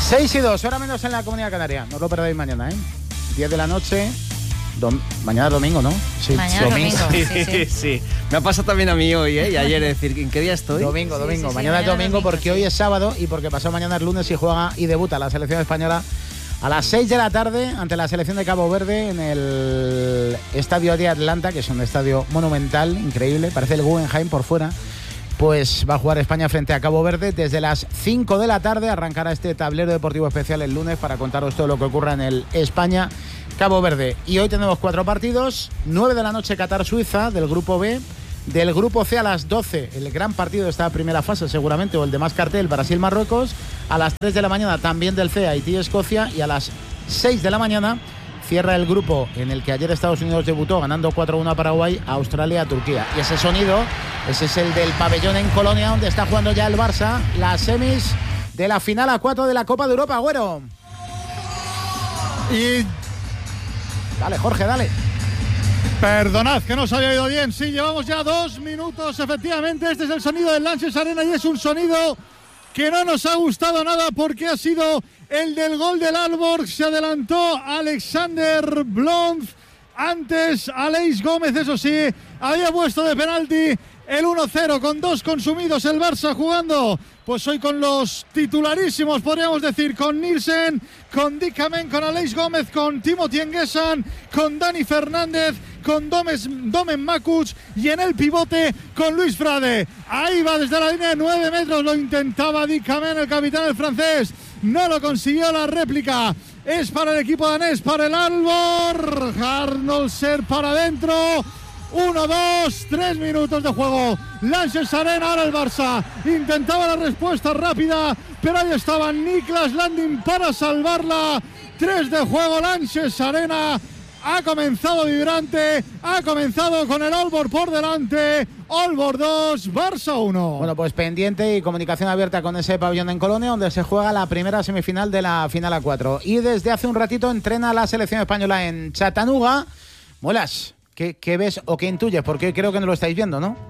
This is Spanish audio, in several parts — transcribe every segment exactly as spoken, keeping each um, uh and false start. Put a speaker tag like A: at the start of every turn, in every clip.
A: seis y dos, hora menos en la Comunidad Canaria. No lo perdáis mañana, ¿eh? diez de la noche. Dom- mañana domingo, ¿no?
B: Sí, mañana domingo.
C: Sí,
B: sí, sí.
C: sí. Me ha pasado también a mí hoy, ¿eh? Y ayer, es decir, ¿en qué día estoy?
A: Domingo, domingo.
B: Sí, sí, sí,
A: mañana es
B: mañana
A: domingo,
B: domingo,
A: porque
B: sí.
A: hoy es sábado y porque pasado mañana es lunes y juega y debuta la selección española a las seis de la tarde ante la selección de Cabo Verde en el Estadio de Atlanta, que es un estadio monumental, increíble, parece el Guggenheim por fuera. Pues va a jugar España frente a Cabo Verde desde las cinco de la tarde. Arrancará este tablero deportivo especial el lunes para contaros todo lo que ocurra en el España-Cabo Verde. Y hoy tenemos cuatro partidos. nueve de la noche Qatar-Suiza del grupo B. Del grupo C a las doce, el gran partido de esta primera fase seguramente, o el de más cartel, Brasil-Marruecos. A las tres de la mañana también del C, Haití-Escocia. Y a las seis de la mañana cierra el grupo en el que ayer Estados Unidos debutó ganando cuatro a uno a Paraguay, a Australia, a Turquía. Y ese sonido, ese es el del pabellón en Colonia, donde está jugando ya el Barça las semis de la final a cuatro de la Copa de Europa, Agüero.
D: Y
A: Dale, Jorge, dale.
D: perdonad que no os había oído bien. Sí, llevamos ya dos minutos, efectivamente. Este es el sonido del Lanxess Arena y es un sonido que no nos ha gustado nada porque ha sido el del gol del Aalborg. Se adelantó Alexander Blonz. Antes Aleix Gómez, eso sí, había puesto de penalti el uno cero con dos consumidos. El Barça jugando pues hoy con los titularísimos, podríamos decir, con Nielsen, con Dikamen, con Aleix Gómez, con Timothy Nguessan, con Dani Fernández, con Domes, Domen Makuc y en el pivote con Luis Frade. Ahí va desde la línea de nueve metros, lo intentaba Dikamen, el capitán el francés, no lo consiguió. La réplica es para el equipo danés, para el Aalborg. Arnold Ser para adentro. Uno, dos, tres minutos de juego. Lanxess Arena, ahora el Barça intentaba la respuesta rápida, pero ahí estaba Niklas Landin para salvarla. Tres de juego, Lanxess Arena ha comenzado vibrante, ha comenzado con el Aalborg por delante. Aalborg dos, Barça uno.
A: Bueno, pues pendiente y comunicación abierta con ese pabellón en Colonia, donde se juega la primera semifinal de la final a cuatro. Y desde hace un ratito entrena la selección española en Chattanooga. Muelas, ¿qué, qué ves o qué intuyes? Porque creo que no lo estáis viendo, ¿no?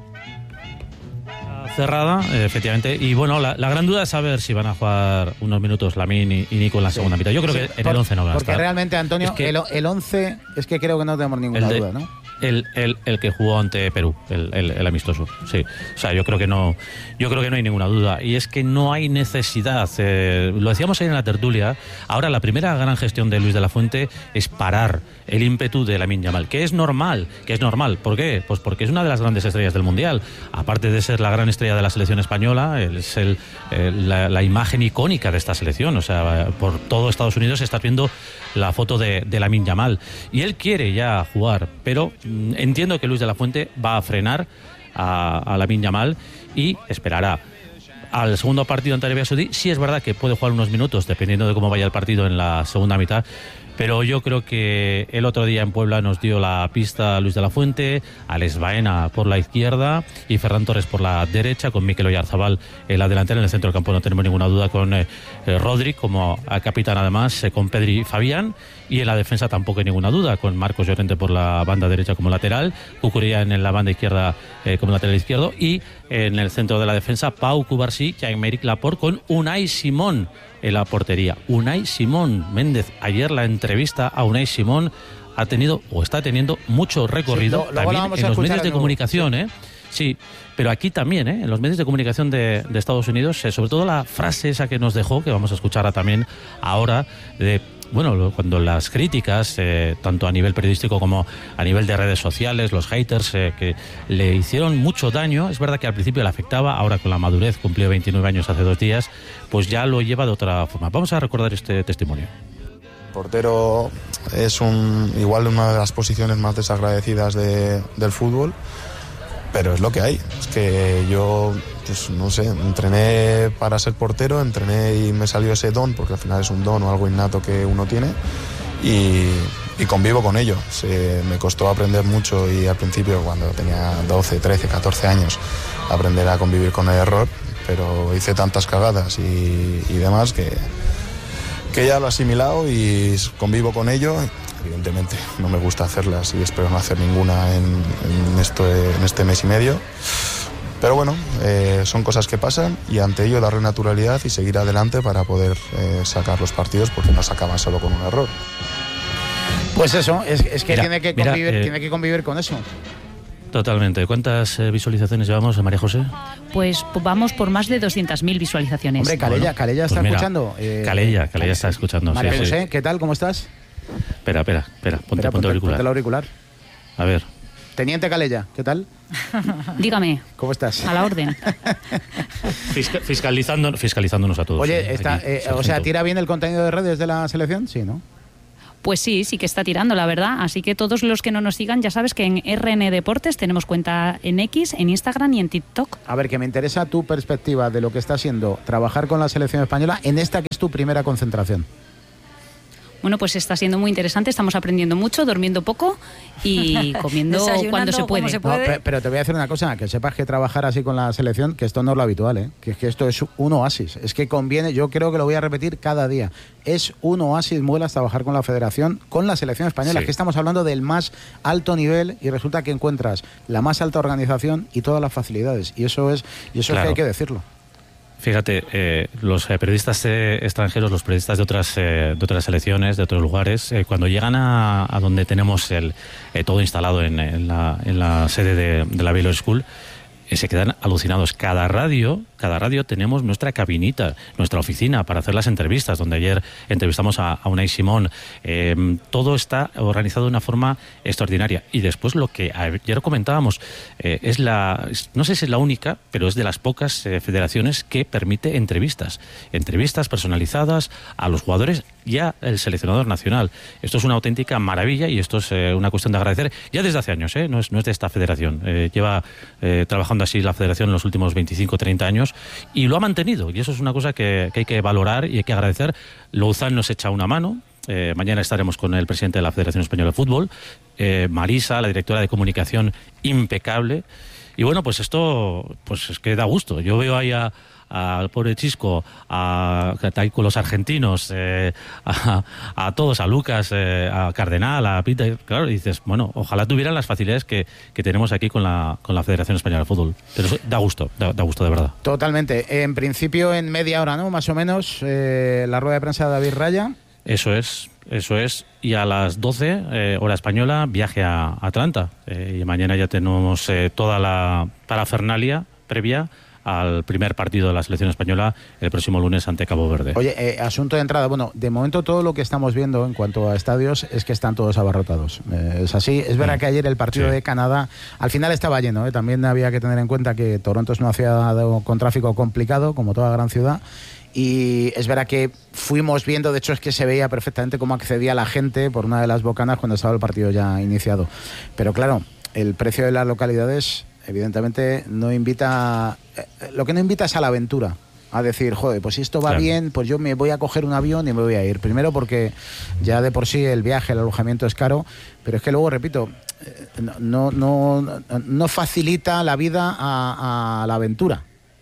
E: Cerrada, efectivamente, y bueno, la, la gran duda es saber si van a jugar unos minutos Lamine y, y Nico en la segunda sí. mitad. Yo creo sí, que en por, el once no van a
A: porque
E: estar.
A: Porque realmente, Antonio, es que el, el once es que creo que no tenemos ninguna
E: de,
A: duda, ¿no?
E: El, el, el que jugó ante Perú, el, el, el amistoso, sí. O sea, yo creo que no, yo creo que no hay ninguna duda. Y es que no hay necesidad. Eh, lo decíamos ahí en la tertulia. Ahora la primera gran gestión de Luis de la Fuente es parar el ímpetu de Lamine Yamal, que es normal, que es normal. ¿Por qué? Pues porque es una de las grandes estrellas del mundial. Aparte de ser la gran estrella de la selección española, es el, el, la, la imagen icónica de esta selección. O sea, por todo Estados Unidos estás viendo la foto de, de Lamine Yamal. Y él quiere ya jugar, pero entiendo que Luis de la Fuente va a frenar a, a Lamine Yamal y esperará al segundo partido ante Arabia Saudí. Sí es verdad que puede jugar unos minutos dependiendo de cómo vaya el partido en la segunda mitad, pero yo creo que el otro día en Puebla nos dio la pista Luis de la Fuente, Alex Baena por la izquierda y Ferran Torres por la derecha, con Mikel Oyarzabal en la delantera. En el centro del campo no tenemos ninguna duda con eh, Rodri como capitán, además eh, con Pedri y Fabián, y en la defensa tampoco hay ninguna duda, con Marcos Llorente por la banda derecha como lateral, Cucurella en la banda izquierda eh, como lateral izquierdo, y en el centro de la defensa Pau Cubarsí y Aymeric Laporte con Unai Simón en la portería. Unai Simón, Méndez, ayer la entrevista a Unai Simón ha tenido o está teniendo mucho recorrido sí, lo, también en los medios de comunicación, sí. ¿eh? Sí, pero aquí también, ¿eh? En los medios de comunicación de, de Estados Unidos, eh, sobre todo la frase esa que nos dejó, que vamos a escucharla también ahora, de bueno, cuando las críticas, eh, tanto a nivel periodístico como a nivel de redes sociales, los haters eh, que le hicieron mucho daño, es verdad que al principio le afectaba, ahora con la madurez, cumplió veintinueve años hace dos días, pues ya lo lleva de otra forma. Vamos a recordar este testimonio.
F: Portero es un, igual una de las posiciones más desagradecidas de, del fútbol, pero es lo que hay. Es que yo, pues no sé, entrené para ser portero, entrené y me salió ese don, porque al final es un don o algo innato que uno tiene, y, y convivo con ello. Se, me costó aprender mucho, y al principio, cuando tenía doce, trece, catorce años, aprender a convivir con el error, pero hice tantas cagadas y, y demás que, que ya lo he asimilado y convivo con ello. Evidentemente no me gusta hacerlas y espero no hacer ninguna en, en, esto, en este mes y medio, Pero bueno, eh, son cosas que pasan y ante ello darle naturalidad y seguir adelante para poder eh, sacar los partidos, porque no se acaban solo con un error.
A: Pues eso, es, es que,
E: Mira,
A: tiene, que
E: mira,
A: convivir,
E: eh,
A: tiene que convivir con eso.
E: Totalmente. ¿Cuántas eh, visualizaciones llevamos, María José?
B: Pues vamos por más de doscientas mil visualizaciones.
A: Hombre, Calella,
E: Bueno,
A: Calella
E: pues
A: está
E: mira,
A: escuchando. Eh,
E: Calella, Calella está escuchando.
A: María
E: sí,
A: José,
E: sí.
A: ¿qué tal? ¿Cómo estás?
E: Espera, espera, espera. Ponte,
A: Espera,
E: ponte auricular.
A: ponte el auricular.
E: A ver.
A: Teniente Calella, ¿qué tal?
B: Dígame,
A: ¿Cómo estás?
B: a la orden.
E: Fisca- fiscalizando, fiscalizándonos a todos.
A: Oye,
E: eh,
A: está,
E: aquí,
A: eh, o
E: sargento.
A: sea, ¿tira bien el contenido de redes de la selección? Sí, ¿no?
B: Pues sí, sí que está tirando, la verdad. Así que todos los que no nos sigan, ya sabes que en R N Deportes tenemos cuenta en X, en Instagram y en TikTok.
A: A ver, que me interesa tu perspectiva de lo que está siendo trabajar con la selección española en esta que es tu primera concentración.
B: Bueno, pues está siendo muy interesante, estamos aprendiendo mucho, durmiendo poco y comiendo
G: Desayunando
B: cuando se
G: como
B: puede.
G: se
A: No,
G: puede.
A: pe- pero te voy a decir una cosa, que sepas que trabajar así con la selección, que esto no es lo habitual, ¿eh? que es que esto es un oasis, es que conviene, yo creo que lo voy a repetir cada día, es un oasis muelas trabajar con la federación, con la selección española,
E: Sí.
A: que estamos hablando del más alto nivel y resulta que encuentras la más alta organización y todas las facilidades, y eso es, y eso es
E: Claro.
A: que hay que decirlo.
E: Fíjate, eh, los eh, periodistas eh, extranjeros, los periodistas de otras eh, de otras selecciones, de otros lugares, eh, cuando llegan a, a donde tenemos el eh, todo instalado en, en, la, en la sede de, de la Baylor School, eh, se quedan alucinados. Cada radio, cada radio tenemos nuestra cabinita, nuestra oficina para hacer las entrevistas, donde ayer entrevistamos a, a Unai Simón. Eh, todo está organizado de una forma extraordinaria. Y después lo que ayer comentábamos, eh, es la, es- no sé si es la única, pero es de las pocas eh, federaciones que permite entrevistas. Entrevistas personalizadas a los jugadores y al seleccionador nacional. Esto es una auténtica maravilla y esto es eh, una cuestión de agradecer ya desde hace años, ¿eh? no, es, no es de esta federación. Eh, lleva eh, trabajando así la federación en los últimos veinticinco o treinta años y lo ha mantenido. Y eso es una cosa que, que hay que valorar y hay que agradecer. Louzán nos echa una mano. Eh, mañana estaremos con el presidente de la Federación Española de Fútbol, eh, Marisa, la directora de comunicación, impecable. Y bueno, pues esto pues es que da gusto. Yo veo ahí a al pobre Chisco, a, a con los argentinos, eh, a, a todos, a Lucas, eh, a Cardenal, a Pita, claro, y dices, bueno, ojalá tuvieran las facilidades que, que tenemos aquí con la, con la Federación Española de Fútbol. Pero eso da gusto, da, da gusto de verdad.
A: Totalmente. En principio en media hora, ¿no? Más o menos, eh, la rueda de prensa de David Raya.
E: Eso es, eso es. Y a las doce, eh, hora española, viaje a Atlanta. Eh, y mañana ya tenemos eh, toda la parafernalia previa al primer partido de la selección española el próximo lunes ante Cabo Verde.
A: Oye, eh, asunto de entrada. Bueno, de momento todo lo que estamos viendo en cuanto a estadios es que están todos abarrotados. Eh, es así. Es verdad
E: Mm.
A: que ayer el partido
E: Sí.
A: de Canadá al final estaba lleno. ¿eh? También había que tener en cuenta que Toronto es una ciudad con tráfico complicado, como toda gran ciudad. Y es verdad que fuimos viendo, de hecho es que se veía perfectamente cómo accedía la gente por una de las bocanas cuando estaba el partido ya iniciado. Pero claro, el precio de las localidades evidentemente no invita, eh, lo que no invita es a la aventura, a decir, joder, pues si esto va
E: Claro.
A: bien, pues yo me voy a coger un avión y me voy a ir. Primero porque ya de por sí el viaje, el alojamiento es caro, pero es que luego, repito, eh, no, no, no, no facilita la vida a, a la aventura.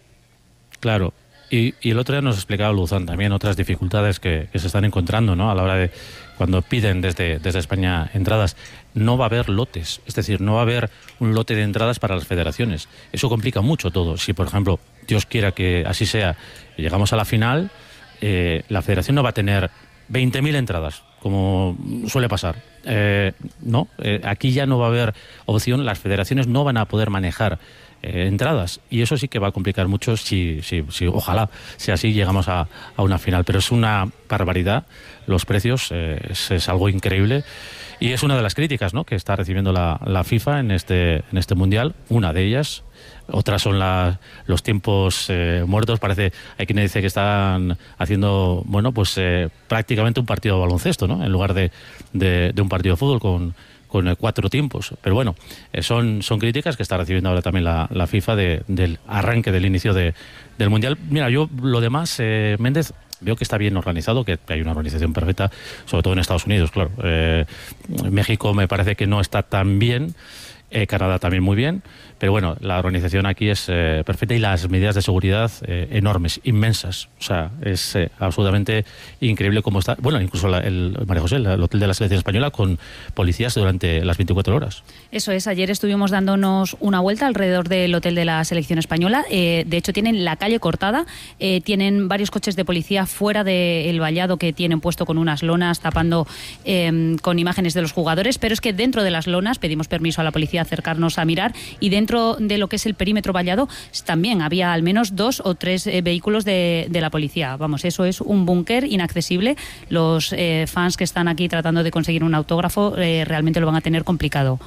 E: Claro. Y, y el otro día nos explicaba Luzán también otras dificultades que, que se están encontrando, ¿no? A la hora de cuando piden desde, desde España entradas. No va a haber lotes, es decir, no va a haber un lote de entradas para las federaciones. Eso complica mucho todo. Si, por ejemplo, Dios quiera que así sea, llegamos a la final, eh, la federación no va a tener veinte mil entradas, como suele pasar. Eh, no, eh, aquí ya no va a haber opción, las federaciones no van a poder manejar eh, entradas y eso sí que va a complicar mucho si, si, si ojalá si así llegamos a, a una final, pero es una barbaridad los precios, eh, es, es algo increíble y es una de las críticas, ¿no?, que está recibiendo la, la FIFA en este, en este mundial, una de ellas. Otras son la, los tiempos eh, muertos. Parece, hay quien dice que están haciendo, bueno, pues eh, prácticamente un partido de baloncesto, ¿no?, en lugar de, de, de un partido de fútbol con, con eh, cuatro tiempos. Pero bueno, eh, son, son críticas que está recibiendo ahora también la, la FIFA de, del arranque, del inicio de, del Mundial. Mira, yo lo demás, eh, Méndez, veo que está bien organizado, que hay una organización perfecta, sobre todo en Estados Unidos, claro. Eh, México me parece que no está tan bien. Eh, Canadá también muy bien, pero bueno, la organización aquí es eh, perfecta y las medidas de seguridad eh, enormes, inmensas. O sea, es eh, absolutamente increíble cómo está. Bueno, incluso la, el María José, el hotel de la selección española con policías durante las veinticuatro horas.
B: Eso es, ayer estuvimos dándonos una vuelta alrededor del hotel de la selección española. Eh, de hecho, tienen la calle cortada, eh, tienen varios coches de policía fuera del vallado que tienen puesto con unas lonas tapando eh, con imágenes de los jugadores, pero es que dentro de las lonas pedimos permiso a la policía acercarnos a mirar, y dentro de lo que es el perímetro vallado también había al menos dos o tres eh, vehículos de, de la policía. Vamos, eso es un búnker inaccesible. Los eh, fans que están aquí tratando de conseguir un autógrafo eh, realmente lo van a tener complicado.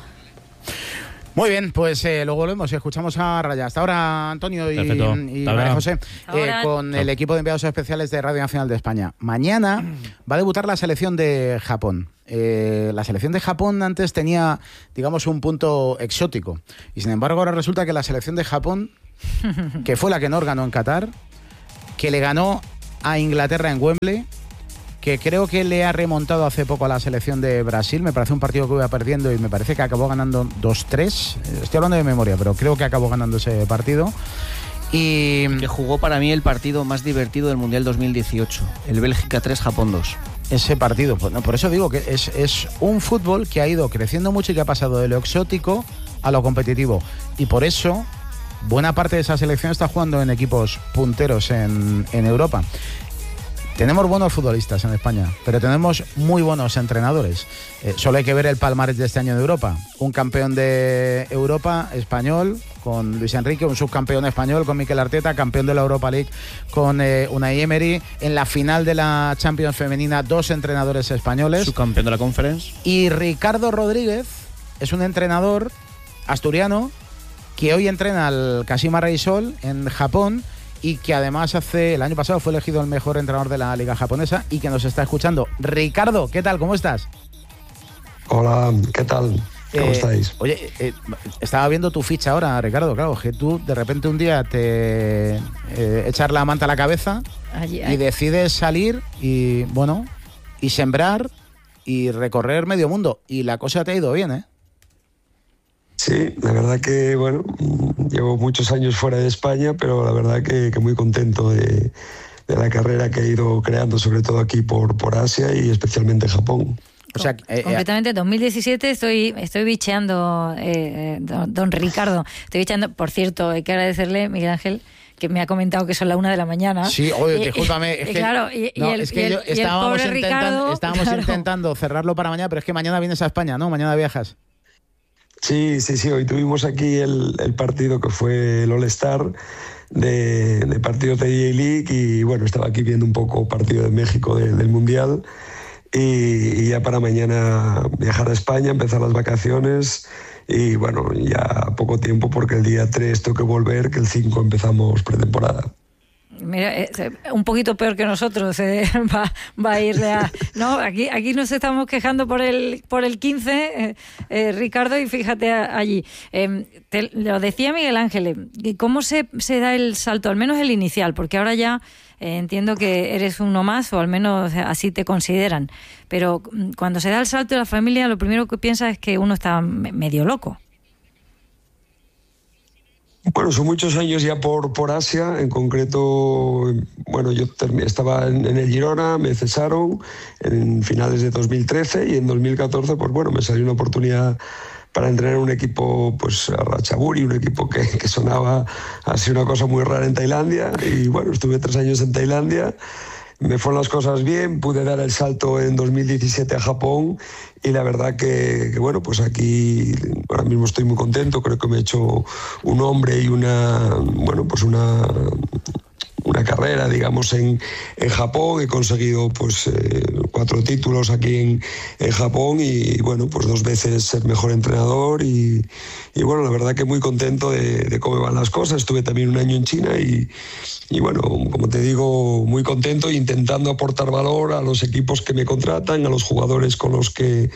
A: Muy bien, pues eh, luego volvemos y escuchamos a Raya. Hasta ahora, Antonio y, y María José, eh, con el equipo de enviados especiales de Radio Nacional de España. Mañana va a debutar la selección de Japón. Eh, la selección de Japón antes tenía, digamos, un punto exótico. Y sin embargo ahora resulta que la selección de Japón, que fue la que nos ganó en Qatar, que le ganó a Inglaterra en Wembley, que creo que le ha remontado hace poco a la selección de Brasil. Me parece un partido que iba perdiendo y me parece que acabó ganando dos tres. Estoy hablando de memoria, pero creo que acabó ganando ese partido. Y
C: que jugó para mí el partido más divertido del Mundial dos mil dieciocho, el Bélgica tres, Japón dos.
A: Ese partido, pues, no, por eso digo que es, es un fútbol que ha ido creciendo mucho y que ha pasado de lo exótico a lo competitivo. Y por eso buena parte de esa selección está jugando en equipos punteros en, en Europa. Tenemos buenos futbolistas en España, pero tenemos muy buenos entrenadores. Eh, solo hay que ver el palmarés de este año de Europa. Un campeón de Europa español con Luis Enrique, un subcampeón español con Mikel Arteta, campeón de la Europa League con eh, Unai Emery. En la final de la Champions femenina, dos entrenadores españoles.
C: Subcampeón de la Conference.
A: Y Ricardo Rodríguez es un entrenador asturiano que hoy entrena al Kashima Reysol en Japón, y que además hace el año pasado fue elegido el mejor entrenador de la liga japonesa y que nos está escuchando. Ricardo, ¿qué tal? ¿Cómo estás?
G: Hola, ¿qué tal? ¿Cómo
A: eh,
G: estáis?
A: Oye, eh, estaba viendo tu ficha ahora, Ricardo. Claro, que tú de repente un día te eh, echar la manta a la cabeza allí, y decides salir y, bueno, y sembrar y recorrer medio mundo. Y la cosa te ha ido bien, ¿eh?
G: Sí, la verdad que, bueno, llevo muchos años fuera de España, pero la verdad que, que muy contento de, de la carrera que he ido creando, sobre todo aquí por, por Asia y especialmente Japón.
H: O sea, eh, Completamente, dos mil diecisiete estoy estoy bicheando, eh, don, don Ricardo, estoy bicheando, por cierto, hay que agradecerle, Miguel Ángel, que me ha comentado que son las una de la mañana.
A: Sí, oye, discúlpame. Es que,
H: claro, y,
A: no,
H: y el,
A: es que
H: y el,
A: yo, estábamos,
H: y el pobre
A: intentando,
H: Ricardo,
A: estábamos
H: claro.
A: intentando cerrarlo para mañana, pero es que mañana vienes a España, ¿no? Mañana viajas.
G: Sí, sí, sí. Hoy tuvimos aquí el, el partido que fue el All-Star de, de partidos de D J League y bueno, estaba aquí viendo un poco partido de México de, del Mundial y, y ya para mañana viajar a España, empezar las vacaciones y bueno, ya poco tiempo porque el día tres tengo que volver, que el cinco empezamos pretemporada.
H: Mira, eh, un poquito peor que nosotros eh, va, va a ir a, no, aquí aquí nos estamos quejando por el por el quince, eh, eh, Ricardo, y fíjate a, allí eh, te, lo decía Miguel Ángel, ¿cómo se, se da el salto, al menos el inicial? Porque ahora ya eh, entiendo que eres uno más, o al menos así te consideran, pero cuando se da el salto de la familia, lo primero que piensa es que uno está medio loco.
G: Bueno, son muchos años ya por, por Asia, en concreto, bueno, yo terminé, estaba en, en el Girona, me cesaron en finales de dos mil trece y en dos mil catorce, pues bueno, me salió una oportunidad para entrenar un equipo, pues a Ratchaburi, un equipo que, que sonaba así una cosa muy rara en Tailandia y bueno, estuve tres años en Tailandia. Me fueron las cosas bien, pude dar el salto en dos mil diecisiete a Japón y la verdad que, que bueno, pues aquí ahora mismo estoy muy contento, creo que me he hecho un nombre y una, bueno, pues una, una carrera, digamos, en, en Japón. He conseguido pues eh, cuatro títulos aquí en, en Japón y bueno, pues dos veces ser mejor entrenador y, y bueno, la verdad que muy contento de, de cómo van las cosas. Estuve también un año en China y Y bueno, como te digo, muy contento, intentando aportar valor a los equipos que me contratan, a los jugadores con los que,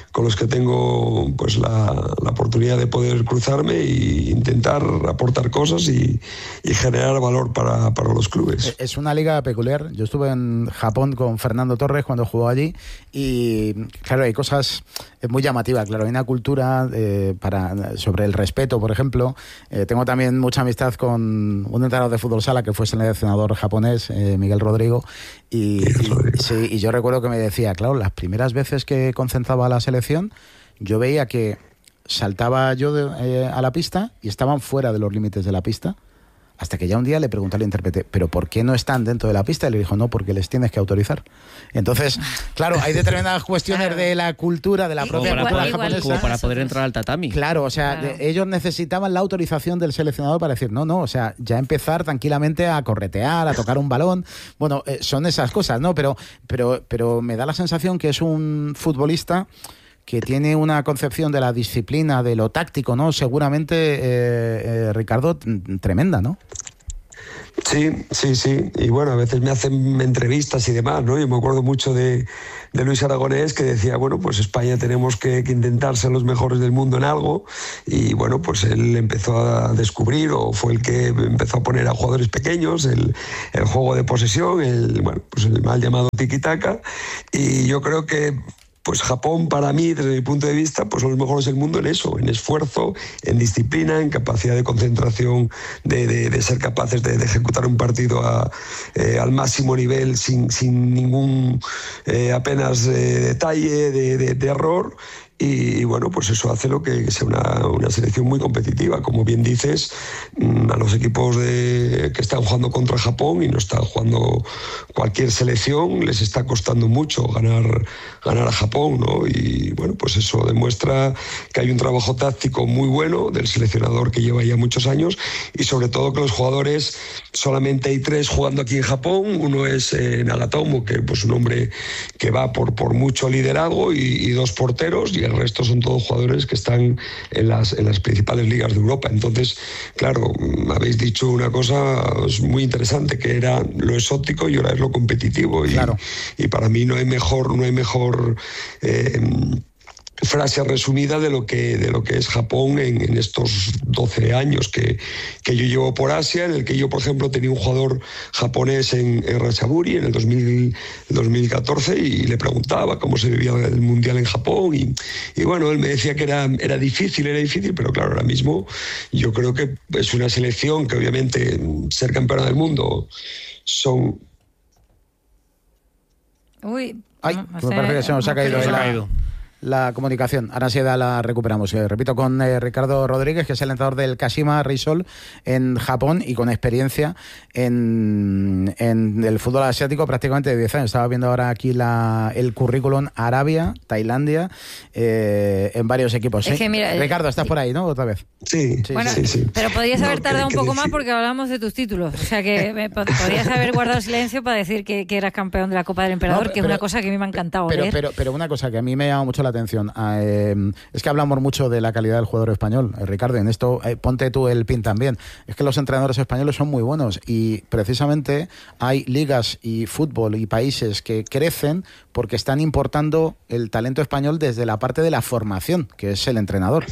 G: con los que tengo pues la, la oportunidad de poder cruzarme e intentar aportar cosas y, y generar valor para, para los clubes.
A: Es una liga peculiar. Yo estuve en Japón con Fernando Torres cuando jugó allí y claro, hay cosas muy llamativas. Claro, hay una cultura eh, para, sobre el respeto, por ejemplo. Eh, tengo también mucha amistad con un entrenador de fútbol sala que fue seleccionador japonés, eh, Miguel Rodrigo, y, y, sí, y yo recuerdo que me decía, claro, las primeras veces que concentraba a la selección, yo veía que saltaba yo de, eh, a la pista y estaban fuera de los límites de la pista. Hasta que ya un día le pregunté al intérprete, ¿pero por qué no están dentro de la pista? Y le dijo, no, porque les tienes que autorizar. Entonces, claro, hay determinadas cuestiones claro. de la cultura, de la propia
C: como
A: cultura
C: para,
A: japonesa.
C: Como para poder entrar al tatami.
A: Claro, o sea, claro. De, ellos necesitaban la autorización del seleccionador para decir, no, no, o sea, ya empezar tranquilamente a corretear, a tocar un balón. Bueno, eh, son esas cosas, ¿no? Pero, pero, pero me da la sensación que es un futbolista que tiene una concepción de la disciplina, de lo táctico, ¿no? Seguramente, eh, eh, Ricardo, tremenda, ¿no?
G: Sí, sí, sí. Y bueno, a veces me hacen entrevistas y demás, ¿no? Yo me acuerdo mucho de, de Luis Aragonés, que decía, bueno, pues España tenemos que, que intentar ser los mejores del mundo en algo. Y bueno, pues él empezó a descubrir, o fue el que empezó a poner a jugadores pequeños, el, el juego de posesión, el, bueno, pues el mal llamado tiki-taka. Y yo creo que pues Japón, para mí, desde mi punto de vista, pues son los mejores del mundo en eso, en esfuerzo, en disciplina, en capacidad de concentración, de, de, de ser capaces de, de ejecutar un partido a, eh, al máximo nivel sin, sin ningún eh, apenas eh, detalle de, de, de error. Y, y bueno, pues eso hace lo que sea una, una selección muy competitiva. Como bien dices, a los equipos de, que están jugando contra Japón y no están jugando cualquier selección, les está costando mucho ganar, ganar a Japón, ¿no? Y bueno, pues eso demuestra que hay un trabajo táctico muy bueno del seleccionador que lleva ya muchos años, y sobre todo que los jugadores, solamente hay tres jugando aquí en Japón. Uno es eh, Nagatomo, que pues un hombre que va por, por mucho liderazgo, y, y dos porteros, y el resto son todos jugadores que están en las, en las principales ligas de Europa. Entonces, claro, habéis dicho una cosa muy interesante, que era lo exótico y ahora es lo competitivo. Y,
A: claro.
G: y para mí no hay mejor, no hay mejor eh, frase resumida de lo que, de lo que es Japón en, en estos doce años que, que yo llevo por Asia, en el que yo, por ejemplo, tenía un jugador japonés en, en Ratchaburi en el dos mil, dos mil catorce, y le preguntaba cómo se vivía el Mundial en Japón, y, y bueno, él me decía que era, era difícil, era difícil, pero claro, ahora mismo yo creo que es una selección que obviamente ser campeona del mundo son...
H: Uy,
A: Ay, no, me parece que se nos ha caído. Se ha caído. La comunicación. Ahora sí la recuperamos. Eh, repito, con eh, Ricardo Rodríguez, que es el entrenador del Kashima Reysol en Japón y con experiencia en, en el fútbol asiático prácticamente de diez años. Estaba viendo ahora aquí la, el currículum: Arabia, Tailandia, eh, en varios equipos. ¿Sí?
H: Es que mira,
A: Ricardo, estás por ahí, ¿no? Otra vez.
G: Sí,
A: sí,
H: bueno,
A: sí,
G: sí.
H: Pero podrías haber
G: no,
H: tardado
G: que,
H: un poco
G: que
H: más
G: decir.
H: porque hablamos de tus títulos. O sea que me, podrías haber guardado silencio para decir que, que eras campeón de la Copa del Emperador, no, pero, que es una cosa que a mí me ha encantado
A: pero,
H: leer.
A: Pero, pero una cosa que a mí me llama mucho la atención. Eh, es que hablamos mucho de la calidad del jugador español, eh, Ricardo, en esto eh, ponte tú el pin también. Es que los entrenadores españoles son muy buenos, y precisamente hay ligas y fútbol y países que crecen porque están importando el talento español desde la parte de la formación, que es el entrenador.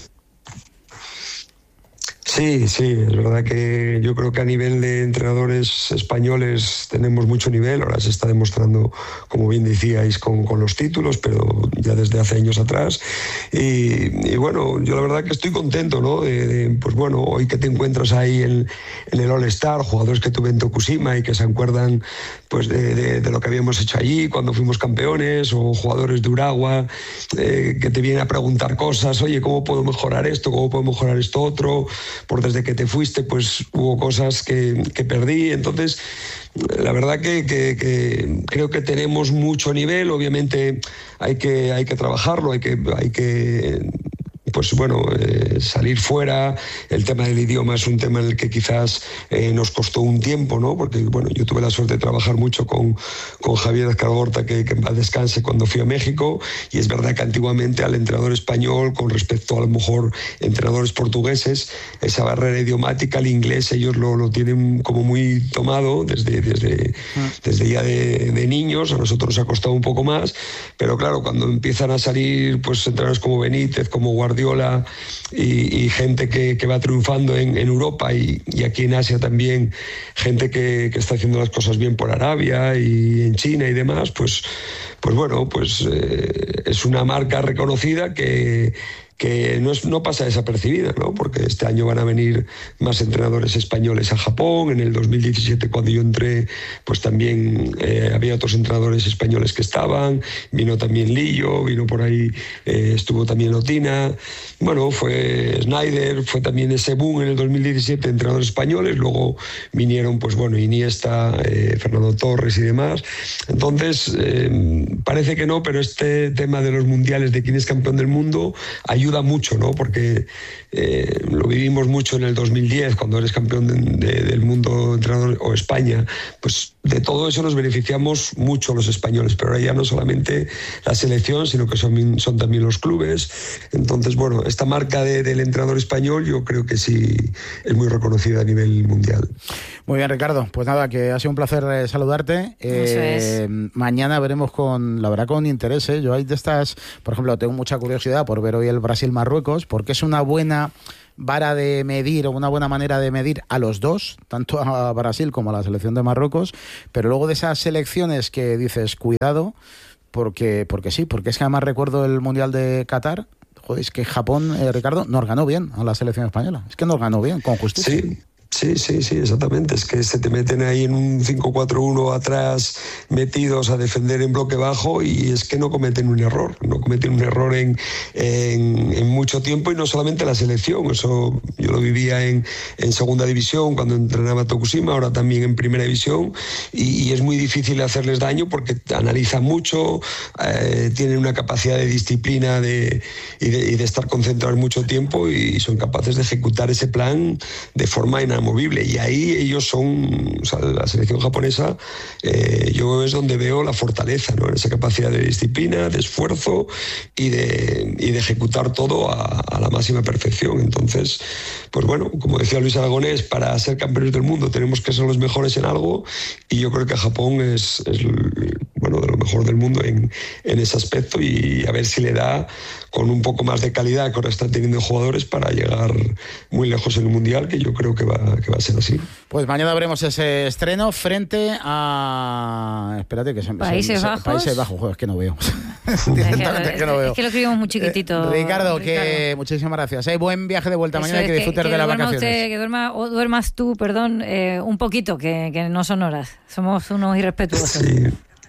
G: Sí, sí, es verdad que yo creo que a nivel de entrenadores españoles tenemos mucho nivel. Ahora se está demostrando, como bien decíais, con, con los títulos, pero ya desde hace años atrás. Y, y bueno, yo la verdad que estoy contento, ¿no? De, de, pues bueno, hoy que te encuentras ahí en, en el All-Star, jugadores que tuve en Tokushima y que se acuerdan pues de, de, de lo que habíamos hecho allí cuando fuimos campeones, o jugadores de Urawa eh, que te vienen a preguntar cosas: oye, ¿cómo puedo mejorar esto? ¿Cómo puedo mejorar esto otro? Por desde que te fuiste, pues hubo cosas que, que perdí. Entonces, la verdad que, que, que creo que tenemos mucho nivel. Obviamente hay que, hay que trabajarlo, hay que, hay que pues bueno, eh, salir fuera, el tema del idioma es un tema en el que quizás eh, nos costó un tiempo, ¿no? Porque bueno, yo tuve la suerte de trabajar mucho con, con Javier Escargorta, que, que en paz descanse, cuando fui a México, y es verdad que antiguamente al entrenador español, con respecto a lo mejor entrenadores portugueses, esa barrera idiomática, el inglés, ellos lo, lo tienen como muy tomado desde, desde, desde ya de, de niños. A nosotros nos ha costado un poco más, pero claro, cuando empiezan a salir pues entrenadores como Benítez, como Guardiola y, y gente que, que va triunfando en, en Europa y, y aquí en Asia también, gente que, que está haciendo las cosas bien por Arabia y en China y demás, pues, pues bueno, pues eh, es una marca reconocida que que no, es, no pasa desapercibida, ¿no? Porque este año van a venir más entrenadores españoles a Japón. En el dos mil diecisiete, cuando yo entré, pues también eh, había otros entrenadores españoles que estaban, vino también Lillo, vino por ahí, eh, estuvo también Otina, bueno, fue Snyder, fue también ese boom en el dos mil diecisiete, entrenadores españoles, luego vinieron, pues bueno, Iniesta, eh, Fernando Torres y demás. Entonces, eh, parece que no, pero este tema de los mundiales, de quién es campeón del mundo, ayuda ayuda mucho, ¿no? Porque eh, lo vivimos mucho en el dos mil diez, cuando eres campeón de, de, del mundo entrenador, o España, pues de todo eso nos beneficiamos mucho los españoles, pero ahora ya no solamente la selección, sino que son, son también los clubes. Entonces, bueno, esta marca de, del entrenador español yo creo que sí es muy reconocida a nivel mundial.
A: Muy bien, Ricardo. Pues nada, que ha sido un placer eh, saludarte. Eh, es. Mañana veremos con, la verdad, con interés. ¿eh? Yo hay de estas, por ejemplo, tengo mucha curiosidad por ver hoy el Brasil-Marruecos, porque es una buena vara de medir o una buena manera de medir a los dos, tanto a Brasil como a la selección de Marruecos, pero luego de esas selecciones que dices, cuidado, porque, porque sí, porque es que además recuerdo el Mundial de Qatar. Joder, es que Japón, eh, Ricardo, nos ganó bien a la selección española. Es que nos ganó bien, con justicia.
G: Sí. Sí, sí, sí, exactamente. Es que se te meten ahí en un cinco cuatro uno atrás, metidos a defender en bloque bajo, y es que no cometen un error. No cometen un error en, en, en mucho tiempo, y no solamente la selección. Eso yo lo vivía en, en segunda división cuando entrenaba Tokushima, ahora también en primera división, y, y es muy difícil hacerles daño porque analizan mucho, eh, tienen una capacidad de disciplina de, y, de, y de estar concentrados mucho tiempo, y son capaces de ejecutar ese plan de forma inamovible. Y ahí ellos son, o sea, la selección japonesa, eh, yo es donde veo la fortaleza, ¿no? En esa capacidad de disciplina, de esfuerzo y de, y de ejecutar todo a, a la máxima perfección. Entonces, pues bueno, como decía Luis Aragonés, para ser campeones del mundo tenemos que ser los mejores en algo, y yo creo que Japón es, es bueno, de lo mejor del mundo en, en ese aspecto, y a ver si le da con un poco más de calidad que ahora están teniendo jugadores para llegar muy lejos en el Mundial, que yo creo que va, que va a ser así.
A: Pues mañana veremos ese estreno frente a... Espérate que se me...
H: Países
A: se,
H: Bajos.
A: Países Bajos, joder, es que no veo.
H: es, que,
A: que no veo.
H: Es que lo escribimos muy chiquitito.
A: Eh, Ricardo,
H: Ricardo,
A: que muchísimas gracias. ¿eh? Buen viaje de vuelta. Eso mañana, es que, que disfrutes que de las vacaciones. Usted,
H: que duerma, o duermas tú, perdón, eh, un poquito, que, que no son horas. Somos unos irrespetuosos.
G: Sí.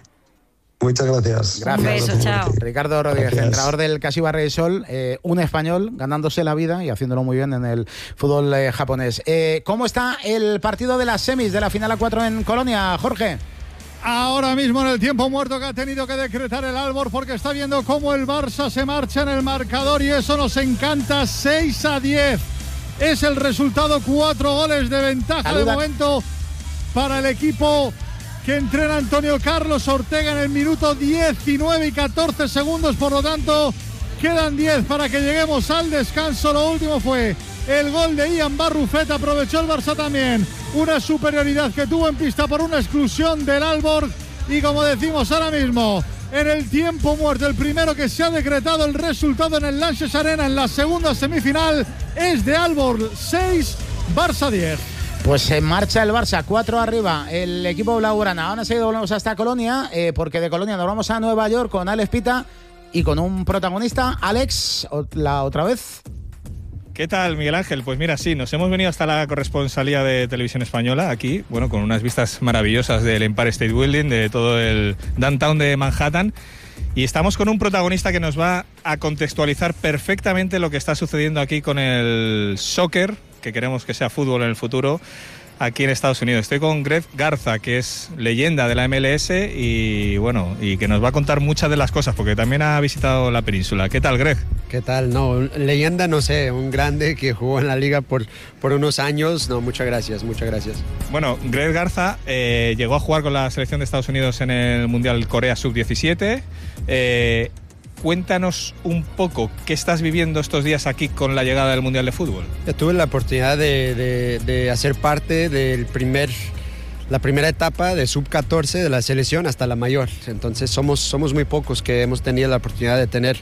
G: Muchas gracias.
A: Gracias.
H: Un beso, chao.
A: Ricardo Rodríguez, gracias. Entrenador del Kashiwa Reysol, eh, un español ganándose la vida y haciéndolo muy bien en el fútbol eh, japonés. Eh, ¿Cómo está el partido de las semis de la final a cuatro en Colonia, Jorge?
D: Ahora mismo en el tiempo muerto que ha tenido que decretar el Aalborg, porque está viendo cómo el Barça se marcha en el marcador, y eso nos encanta. Seis a diez es el resultado, cuatro goles de ventaja. Saluda. De momento para el equipo que entrena Antonio Carlos Ortega en el minuto diecinueve y catorce segundos, por lo tanto quedan diez para que lleguemos al descanso. Lo último fue el gol de Ian Barrufet. Aprovechó el Barça también una superioridad que tuvo en pista por una exclusión del Aalborg, y como decimos ahora mismo en el tiempo muerto, el primero que se ha decretado el resultado en el Lanxess Arena en la segunda semifinal es de Aalborg seis, Barça diez.
A: Pues se marcha el Barça, cuatro arriba, el equipo blaugrana. Ahora enseguida volvemos hasta Colonia, eh, porque de Colonia nos vamos a Nueva York con Alex Pita y con un protagonista. Alex, la otra vez.
I: ¿Qué tal, Miguel Ángel? Pues mira, sí, nos hemos venido hasta la corresponsalía de Televisión Española, aquí, bueno, con unas vistas maravillosas del Empire State Building, de todo el downtown de Manhattan. Y estamos con un protagonista que nos va a contextualizar perfectamente lo que está sucediendo aquí con el soccer, que queremos que sea fútbol en el futuro, aquí en Estados Unidos. Estoy con Greg Garza, que es leyenda de la M L S, y bueno, y que nos va a contar muchas de las cosas, porque también ha visitado la península. ¿Qué tal, Greg?
J: ¿Qué tal? No, leyenda no sé, un grande que jugó en la liga por, por unos años. No, muchas gracias, muchas gracias.
I: Bueno, Greg Garza eh, llegó a jugar con la selección de Estados Unidos en el Mundial Corea sub diecisiete. Eh, cuéntanos un poco qué estás viviendo estos días aquí con la llegada del Mundial de Fútbol.
J: Yo tuve la oportunidad de, de, de hacer parte del primer... la primera etapa de sub catorce de la selección hasta la mayor. Entonces somos, somos muy pocos que hemos tenido la oportunidad de tener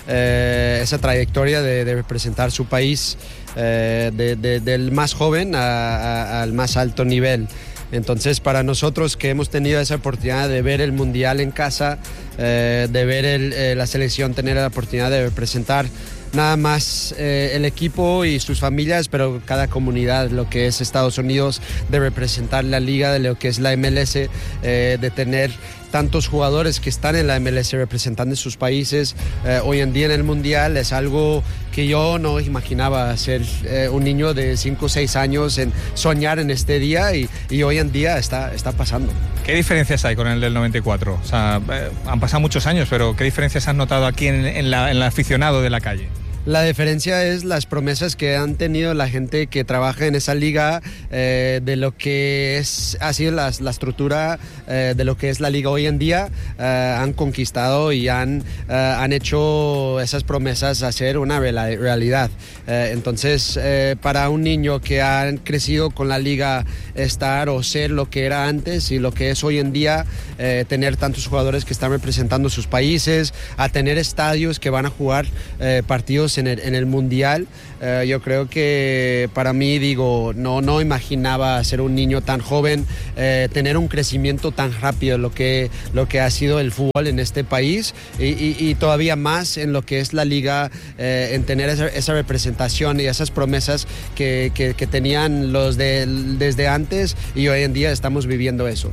J: eh, esa trayectoria de, de representar su país eh, de, de, del más joven a, a, al más alto nivel. Entonces para nosotros que hemos tenido esa oportunidad de ver el Mundial en casa, eh, de ver el, eh, la selección tener la oportunidad de representar nada más eh, el equipo y sus familias, pero cada comunidad, lo que es Estados Unidos, de representar la liga, de lo que es la M L S, eh, de tener tantos jugadores que están en la M L S representando sus países eh, hoy en día en el Mundial, es algo que yo no imaginaba ser eh, un niño de cinco o seis años, en soñar en este día, y, y hoy en día está, está pasando.
I: ¿Qué diferencias hay con el del noventa y cuatro? O sea, eh, han pasado muchos años, pero ¿qué diferencias has notado aquí en, en, la, en el aficionado de la calle?
J: La diferencia es las promesas que han tenido la gente que trabaja en esa liga, eh, de lo que es, ha sido la, la estructura eh, de lo que es la liga hoy en día. Eh, han conquistado y han, eh, han hecho esas promesas a ser una realidad. Eh, entonces, eh, para un niño que ha crecido con la liga, estar o ser lo que era antes y lo que es hoy en día, eh, tener tantos jugadores que están representando sus países, a tener estadios que van a jugar eh, partidos En el, en el Mundial, eh, yo creo que para mí, digo, no, no imaginaba ser un niño tan joven, eh, tener un crecimiento tan rápido, lo que, lo que ha sido el fútbol en este país, y, y, y todavía más en lo que es la liga, eh, en tener esa, esa representación y esas promesas que, que, que tenían los de, desde antes, y hoy en día estamos viviendo eso.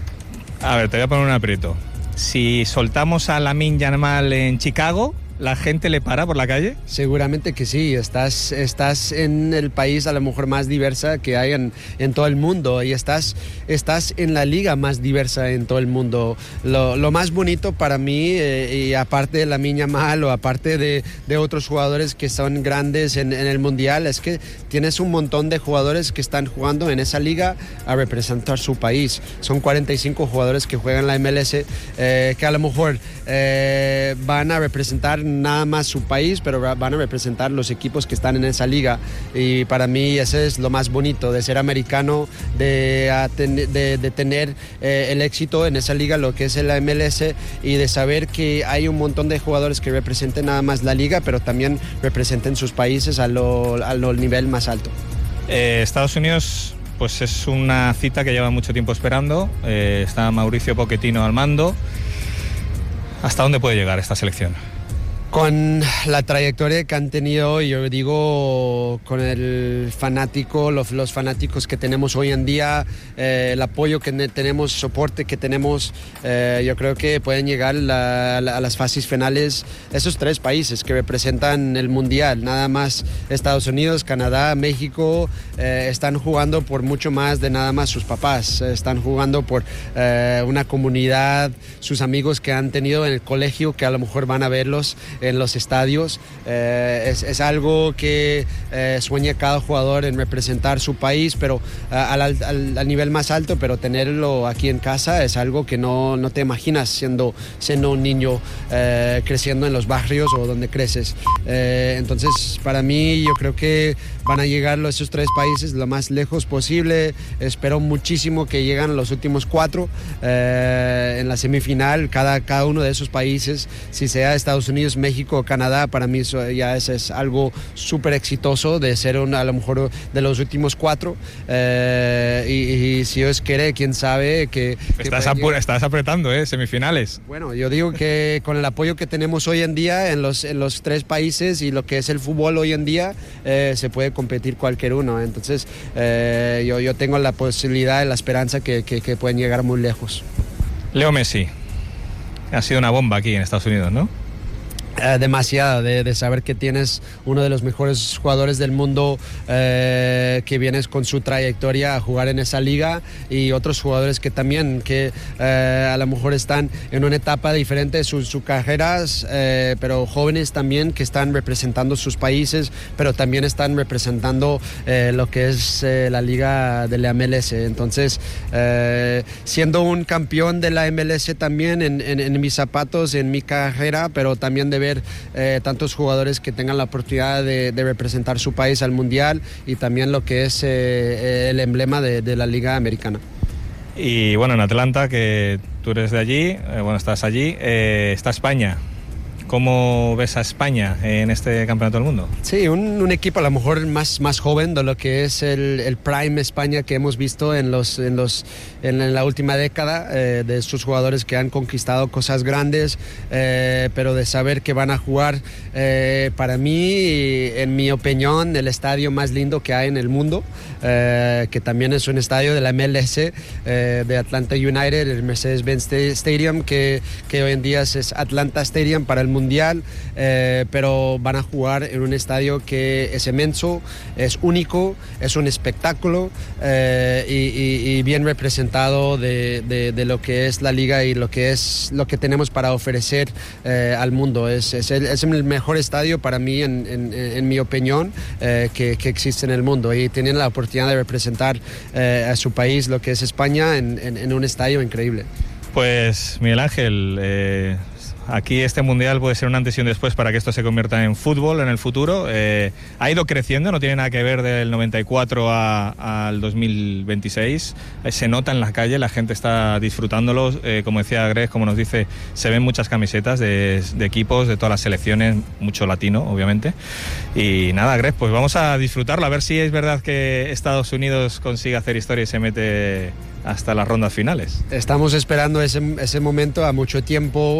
I: A ver, te voy a poner un aprieto. Si soltamos a Lamine Yamal en Chicago, ¿la gente le para por la calle?
J: Seguramente que sí, estás, estás en el país a lo mejor más diversa que hay en, en todo el mundo, y estás, estás en la liga más diversa en todo el mundo. Lo, lo más bonito para mí, eh, y aparte de Lamine Yamal o aparte de, de otros jugadores que son grandes en, en el Mundial, es que tienes un montón de jugadores que están jugando en esa liga a representar su país. Son cuarenta y cinco jugadores que juegan la M L S, eh, que a lo mejor eh, van a representar nada más su país, pero van a representar los equipos que están en esa liga, y para mí ese es lo más bonito de ser americano, de, de, de tener eh, el éxito en esa liga, lo que es la M L S, y de saber que hay un montón de jugadores que representen nada más la liga, pero también representen sus países a lo, a lo nivel más alto.
I: Eh, Estados Unidos, pues es una cita que lleva mucho tiempo esperando. Eh, está Mauricio Pochettino al mando. ¿Hasta dónde puede llegar esta selección?
J: Con la trayectoria que han tenido, yo digo, con el fanático, los, los fanáticos que tenemos hoy en día, eh, el apoyo que tenemos, soporte que tenemos, eh, yo creo que pueden llegar la, la, a las fases finales esos tres países que representan el Mundial. Nada más Estados Unidos, Canadá, México, eh, están jugando por mucho más de nada más sus papás, están jugando por eh, una comunidad, sus amigos que han tenido en el colegio, que a lo mejor van a verlos en los estadios. Eh, es, es algo que eh, sueña cada jugador en representar su país, pero uh, al, al, al nivel más alto, pero tenerlo aquí en casa es algo que no, no te imaginas siendo, siendo un niño eh, creciendo en los barrios o donde creces. Eh, entonces, para mí, yo creo que van a llegar esos tres países lo más lejos posible. Espero muchísimo que lleguen los últimos cuatro eh, en la semifinal, cada, cada uno de esos países, si sea Estados Unidos, México, México, Canadá. Para mí eso ya es, es algo súper exitoso de ser un, a lo mejor de los últimos cuatro, eh, y, y si Dios quiere, quién sabe que...
I: Estás, que apura, estás apretando, ¿eh? Semifinales.
J: Bueno, yo digo que con el apoyo que tenemos hoy en día en los, en los tres países y lo que es el fútbol hoy en día, eh, se puede competir cualquier uno. Entonces eh, yo, yo tengo la posibilidad y la esperanza que, que, que pueden llegar muy lejos.
I: Leo Messi ha sido una bomba aquí en Estados Unidos, ¿no?
J: Eh, demasiado, de, de saber que tienes uno de los mejores jugadores del mundo eh, que vienes con su trayectoria a jugar en esa liga, y otros jugadores que también que eh, a lo mejor están en una etapa diferente de sus, sus carreras, eh, pero jóvenes también que están representando sus países, pero también están representando eh, lo que es eh, la liga de la M L S. Entonces, eh, siendo un campeón de la M L S también en, en, en mis zapatos, en mi carrera, pero también de ver eh, tantos jugadores que tengan la oportunidad de, de representar su país al mundial, y también lo que es eh, el emblema de, de la liga americana.
I: Y bueno, en Atlanta, que tú eres de allí, eh, bueno, estás allí, eh, está España. ¿Cómo ves a España en este Campeonato del Mundo?
J: Sí, un, un equipo a lo mejor más, más joven de lo que es el, el Prime España que hemos visto en, los, en, los, en, en la última década, eh, de estos jugadores que han conquistado cosas grandes, eh, pero de saber que van a jugar, eh, para mí, en mi opinión, el estadio más lindo que hay en el mundo, eh, que también es un estadio de la M L S, eh, de Atlanta United, el Mercedes-Benz Stadium, que, que hoy en día es Atlanta Stadium para el mundo mundial, eh, pero van a jugar en un estadio que es inmenso, es único, es un espectáculo, eh, y, y, y bien representado de, de, de lo que es la liga y lo que es lo que tenemos para ofrecer eh, al mundo. Es, es, el, es el mejor estadio para mí, en, en, en mi opinión, eh, que, que existe en el mundo, y tienen la oportunidad de representar eh, a su país, lo que es España, en, en, en un estadio increíble.
I: Pues Miguel Ángel, eh... aquí este mundial puede ser un antes y un después para que esto se convierta en fútbol en el futuro. Eh, ha ido creciendo, no tiene nada que ver del noventa y cuatro a, al dos mil veintiséis. Eh, se nota en la calle, la gente está disfrutándolo. Eh, como decía Greg, como nos dice, se ven muchas camisetas de, de equipos de todas las selecciones, mucho latino, obviamente. Y nada, Greg, pues vamos a disfrutarlo, a ver si es verdad que Estados Unidos consigue hacer historia y se mete hasta las rondas finales.
J: Estamos esperando ese, ese momento a mucho tiempo.